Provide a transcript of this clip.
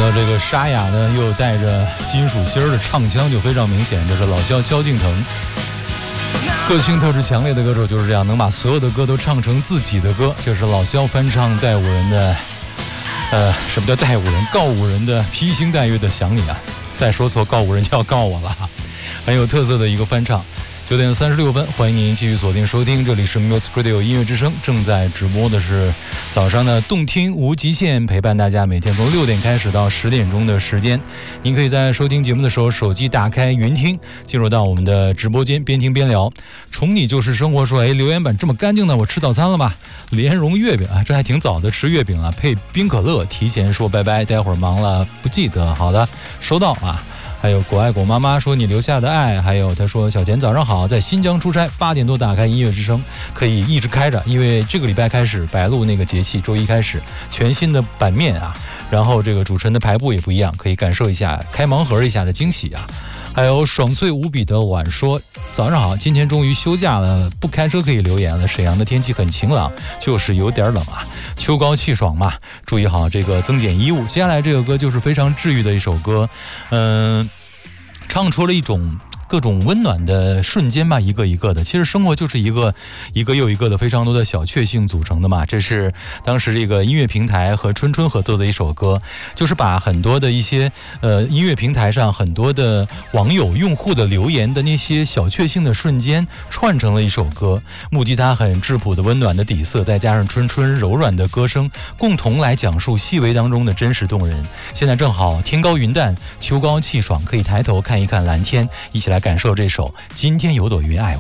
到这个沙哑的又带着金属芯的唱腔就非常明显，这是老萧萧敬腾，个性特质强烈的歌手就是这样，能把所有的歌都唱成自己的歌。这是老萧翻唱带五人的什么叫带五人？告五人的披星戴月的想你啊！再说错告五人就要告我了，很有特色的一个翻唱。9点36分，欢迎您继续锁定收听，这里是 Music Radio 音乐之声，正在直播的是早上的动听无极限，陪伴大家每天从6点开始到10点钟的时间。您可以在收听节目的时候手机打开云听，进入到我们的直播间，边听边聊。宠你就是生活说，留言板这么干净的，我吃早餐了吗？莲蓉月饼啊，这还挺早的，吃月饼啊，配冰可乐，提前说拜拜，待会儿忙了不记得。好的，收到啊。还有果爱果妈妈说你留下的爱，还有他说小钱早上好，在新疆出差，8点多打开音乐之声，可以一直开着，因为这个礼拜开始白露那个节气，周一开始全新的版面啊，然后这个主持人的排布也不一样，可以感受一下开盲盒一下的惊喜啊。还有爽脆无比的晚说早上好，今天终于休假了，不开车可以留言了。沈阳的天气很晴朗，就是有点冷啊，秋高气爽嘛，注意好这个增减衣物。接下来这个歌就是非常治愈的一首歌，唱出了一种各种温暖的瞬间吧，一个一个的。其实生活就是一个又一个的非常多的小确幸组成的嘛。这是当时这个音乐平台和春春合作的一首歌，就是把很多的一些音乐平台上很多的网友用户的留言的那些小确幸的瞬间串成了一首歌，目击它很质朴的温暖的底色，再加上春春柔软的歌声，共同来讲述细微当中的真实动人。现在正好天高云淡，秋高气爽，可以抬头看一看蓝天，一起来感受这首今天有朵云爱我。